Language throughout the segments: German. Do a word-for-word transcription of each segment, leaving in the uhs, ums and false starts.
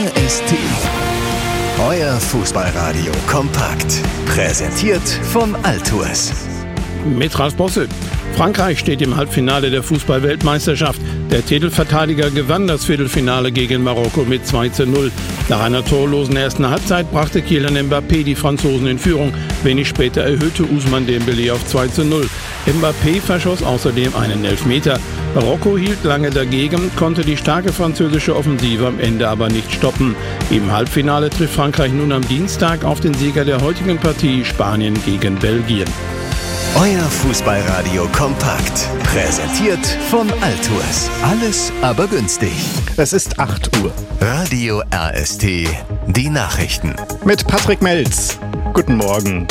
R S T. Euer Fußballradio kompakt. Präsentiert von Altours. Mit Ralf Bosse. Frankreich steht im Halbfinale der Fußball-Weltmeisterschaft. Der Titelverteidiger gewann das Viertelfinale gegen Marokko mit zwei zu null. Nach einer torlosen ersten Halbzeit brachte Kylian Mbappé die Franzosen in Führung. Wenig später erhöhte Ousmane Dembélé auf zwei zu null. Mbappé verschoss außerdem einen Elfmeter. Marokko hielt lange dagegen, konnte die starke französische Offensive am Ende aber nicht stoppen. Im Halbfinale trifft Frankreich nun am Dienstag auf den Sieger der heutigen Partie, Spanien gegen Belgien. Euer Fußballradio kompakt. Präsentiert von Altours. Alles aber günstig. Es ist acht Uhr. Radio R S T. Die Nachrichten. Mit Patrick Melz. Guten Morgen.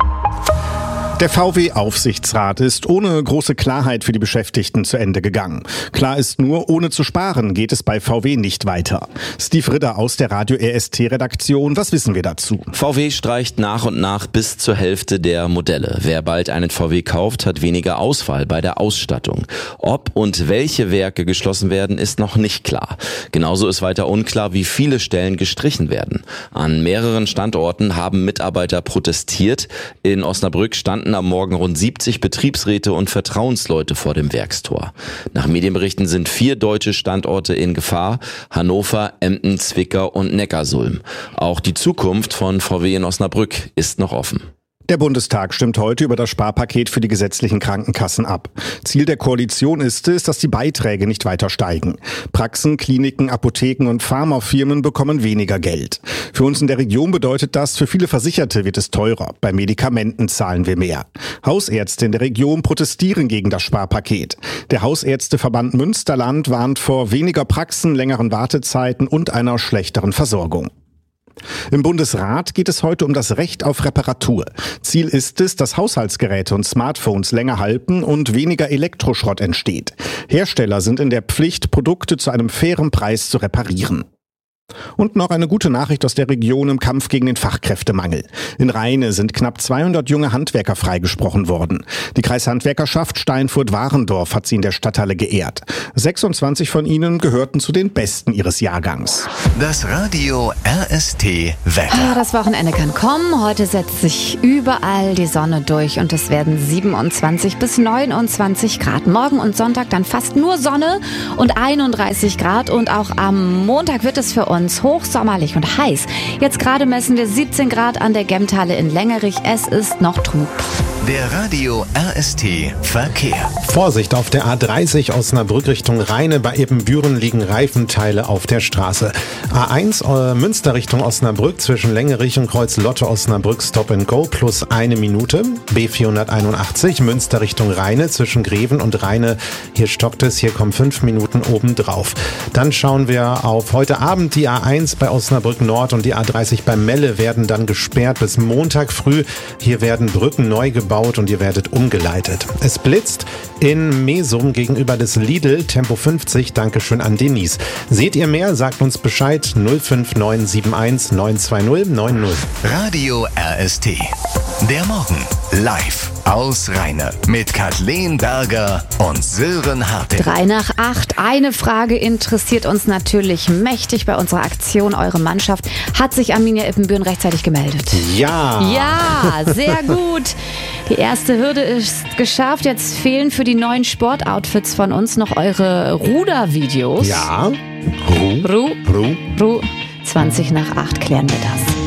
Der V W-Aufsichtsrat ist ohne große Klarheit für die Beschäftigten zu Ende gegangen. Klar ist nur, ohne zu sparen geht es bei V W nicht weiter. Steve Ritter aus der Radio R S T-Redaktion, was wissen wir dazu? V W streicht nach und nach bis zur Hälfte der Modelle. Wer bald einen V W kauft, hat weniger Auswahl bei der Ausstattung. Ob und welche Werke geschlossen werden, ist noch nicht klar. Genauso ist weiter unklar, wie viele Stellen gestrichen werden. An mehreren Standorten haben Mitarbeiter protestiert. In Osnabrück standen am Morgen rund siebzig Betriebsräte und Vertrauensleute vor dem Werkstor. Nach Medienberichten sind vier deutsche Standorte in Gefahr: Hannover, Emden, Zwickau und Neckarsulm. Auch die Zukunft von V W in Osnabrück ist noch offen. Der Bundestag stimmt heute über das Sparpaket für die gesetzlichen Krankenkassen ab. Ziel der Koalition ist es, dass die Beiträge nicht weiter steigen. Praxen, Kliniken, Apotheken und Pharmafirmen bekommen weniger Geld. Für uns in der Region bedeutet das, für viele Versicherte wird es teurer. Bei Medikamenten zahlen wir mehr. Hausärzte in der Region protestieren gegen das Sparpaket. Der Hausärzteverband Münsterland warnt vor weniger Praxen, längeren Wartezeiten und einer schlechteren Versorgung. Im Bundesrat geht es heute um das Recht auf Reparatur. Ziel ist es, dass Haushaltsgeräte und Smartphones länger halten und weniger Elektroschrott entsteht. Hersteller sind in der Pflicht, Produkte zu einem fairen Preis zu reparieren. Und noch eine gute Nachricht aus der Region im Kampf gegen den Fachkräftemangel. In Rheine sind knapp zweihundert junge Handwerker freigesprochen worden. Die Kreishandwerkerschaft Steinfurt-Warendorf hat sie in der Stadthalle geehrt. sechsundzwanzig von ihnen gehörten zu den Besten ihres Jahrgangs. Das Radio R S T Wetter. Ah, das Wochenende kann kommen. Heute setzt sich überall die Sonne durch und es werden siebenundzwanzig bis neunundzwanzig Grad. Morgen und Sonntag dann fast nur Sonne und einunddreißig Grad. Und auch am Montag wird es für uns hochsommerlich und heiß. Jetzt gerade messen wir siebzehn Grad an der Gemthalle in Längerich. Es ist noch trüb. Der Radio R S T Verkehr. Vorsicht auf der A dreißig Osnabrück Richtung Rheine. Bei Ebenbüren liegen Reifenteile auf der Straße. A eins äh, Münster Richtung Osnabrück zwischen Längerich und Kreuz Lotte Osnabrück Stop and Go plus eine Minute. B vierhunderteinundachtzig Münster Richtung Rheine zwischen Greven und Rheine. Hier stockt es, hier kommen fünf Minuten obendrauf. Dann schauen wir auf heute Abend. Die A eins bei Osnabrück Nord und die A dreißig bei Melle werden dann gesperrt bis Montag früh. Hier werden Brücken neu gebaut und ihr werdet umgeleitet. Es blitzt in Mesum gegenüber des Lidl, Tempo fünfzig. Dankeschön an Denise. Seht ihr mehr? Sagt uns Bescheid. null fünf neun sieben eins neun zwei null neun null. Radio R S T. Der Morgen live aus Rheine mit Kathleen Berger und Sören Harting. Drei nach acht. Eine Frage interessiert uns natürlich mächtig bei unserer Aktion. Eure Mannschaft hat sich Arminia Ippenbüren rechtzeitig gemeldet. Ja. Ja, sehr gut. Die erste Hürde ist geschafft. Jetzt fehlen für die neuen Sportoutfits von uns noch eure Rudervideos. Ja. Ru. Ru. Ru. Ru. zwanzig nach acht klären wir das.